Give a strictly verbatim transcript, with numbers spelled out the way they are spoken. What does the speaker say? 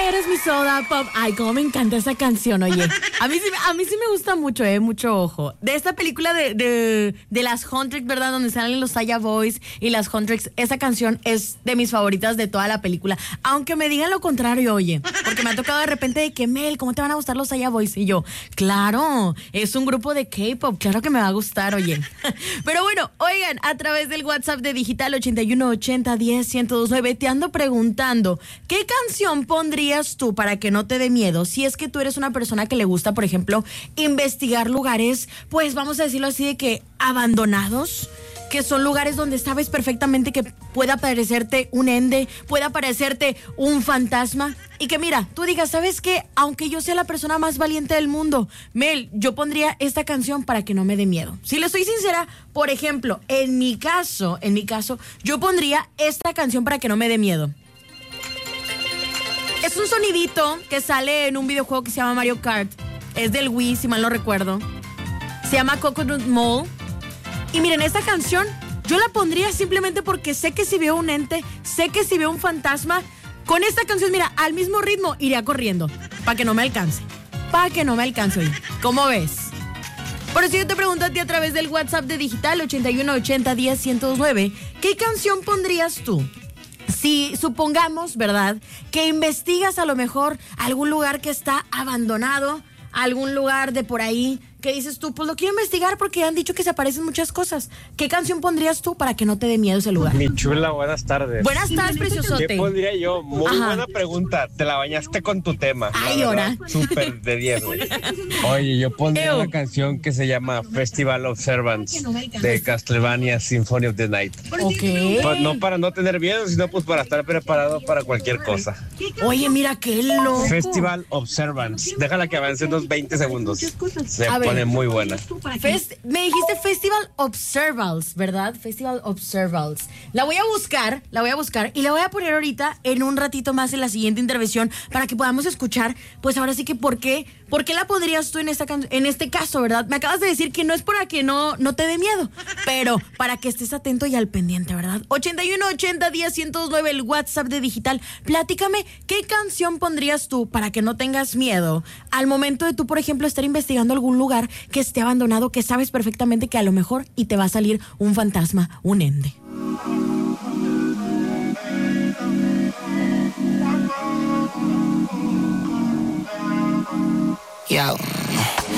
eres mi soda pop. Ay, cómo me encanta esa canción, oye. A mí sí, a mí sí me gusta mucho, eh, mucho ojo. De esta película de, de, de las Huntrix, ¿verdad? Donde salen los Saya Boys y las Huntrix. Esa canción es de mis favoritas de toda la película. Aunque me digan lo contrario, oye. Porque me ha tocado de repente de que, Mel, ¿cómo te van a gustar los Saya Boys? Y yo, claro, es un grupo de K-pop. Claro que me va a gustar, oye. Pero bueno, oigan, a través del WhatsApp de Digital ochenta y uno ochenta diez ciento dos nueve te ando preguntando, ¿qué canción pondrías tú para que no te dé miedo? Si es que tú eres una persona que le gusta, por ejemplo, investigar lugares, pues vamos a decirlo así, de que abandonados, que son lugares donde sabes perfectamente que puede aparecerte un ende, puede aparecerte un fantasma, y que mira, tú digas, ¿sabes qué? Aunque yo sea la persona más valiente del mundo, Mel, yo pondría esta canción para que no me dé miedo. Si le soy sincera, por ejemplo, en mi caso, en mi caso, yo pondría esta canción para que no me dé miedo. Es un sonidito que sale en un videojuego que se llama Mario Kart. Es del Wii, si mal no recuerdo. Se llama Coconut Mall. Y miren, esta canción yo la pondría simplemente porque sé que si veo un ente, sé que si veo un fantasma, con esta canción, mira, al mismo ritmo iría corriendo, para que no me alcance. Para que no me alcance, oye. ¿Cómo ves? Por eso yo te pregunto a ti a través del WhatsApp de Digital ochenta y uno ochenta diez ciento dos nueve, ¿qué canción pondrías tú? Si supongamos, ¿verdad?, que investigas a lo mejor algún lugar que está abandonado, algún lugar de por ahí que dices tú, pues lo quiero investigar porque han dicho que se aparecen muchas cosas. ¿Qué canción pondrías tú para que no te dé miedo ese lugar? Mi chula, buenas tardes. Buenas tardes, preciosote. ¿Qué pondría yo? Muy Ajá. buena pregunta. Te la bañaste con tu tema. Ay, ahora. Súper de diez, güey. Oye, yo pondría Ew. una canción que se llama Festival of Servants de Castlevania Symphony of the Night. Ok. Pues no para no tener miedo, sino pues para estar preparado para cualquier cosa. Oye, mira qué loco. Festival of Servants. Déjala que avance unos veinte segundos. Se A ver. pone muy buena. Fest- me dijiste Festival Observals, ¿verdad? Festival Observals. La voy a buscar, la voy a buscar y la voy a poner ahorita en un ratito más en la siguiente intervención para que podamos escuchar, pues ahora sí que por qué, por qué la pondrías tú en esta can- en este caso, ¿verdad? Me acabas de decir que no es para que no, no te dé miedo, pero para que estés atento y al pendiente, ¿verdad? ochenta y uno ochenta diez ciento dos nueve, el WhatsApp de Digital. Platícame, ¿qué canción pondrías tú para que no tengas miedo al momento de tú, por ejemplo, estar investigando algún lugar que esté abandonado, que sabes perfectamente que a lo mejor y te va a salir un fantasma, un ende? Yo.